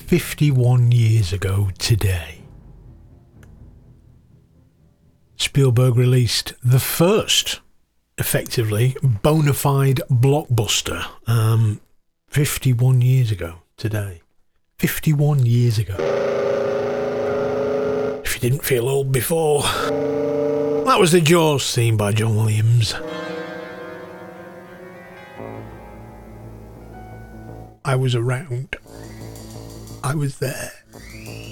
51 years ago today, Spielberg released the first, effectively, bona fide blockbuster. 51 years ago today. 51 years ago. If you didn't feel old before, that was the Jaws theme by John Williams. I was around. I was there.